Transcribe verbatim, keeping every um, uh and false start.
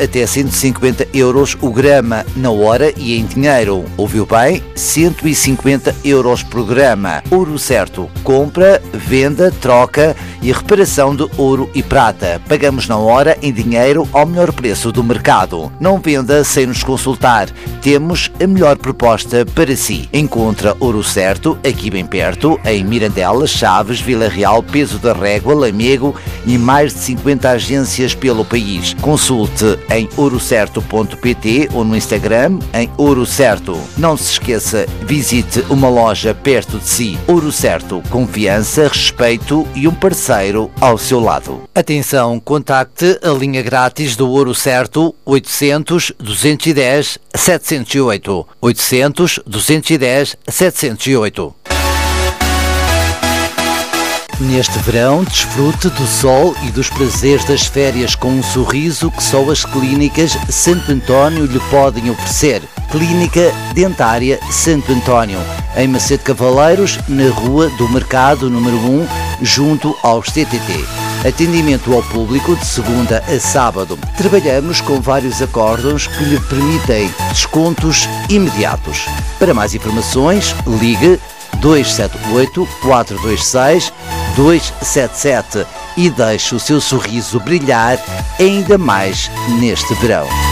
até cento e cinquenta euros o grama na hora e em dinheiro. Ouviu bem? cento e cinquenta euros por grama. Ouro Certo. Compra, venda, troca e reparação de ouro e prata. Pagamos na hora em dinheiro ao melhor preço do mercado. Não venda sem nos consultar. Temos a melhor proposta para si. Encontra Ouro Certo aqui bem perto, em Mirandela, Chaves, Vila Real, Peso da Régua, Lamego e mais de cinquenta agências pelo país. Consulte em ouro certo ponto pt ou no Instagram em Ouro Certo. Não se esqueça, visite uma loja perto de si. Ouro Certo, confiança, respeito e um parceiro ao seu lado. Atenção, contacte a linha grátis do Ouro Certo oitocentos, duzentos e dez, setecentos e oito. oitocentos, duzentos e dez, setecentos e oito. Neste verão, desfrute do sol e dos prazeres das férias com um sorriso que só as clínicas Santo António lhe podem oferecer. Clínica Dentária Santo António, em Macedo Cavaleiros, na Rua do Mercado número um, junto aos T T T. Atendimento ao público de segunda a sábado. Trabalhamos com vários acórdãos que lhe permitem descontos imediatos. Para mais informações, ligue dois sete oito, quatro dois seis, dois sete sete e deixe o seu sorriso brilhar ainda mais neste verão.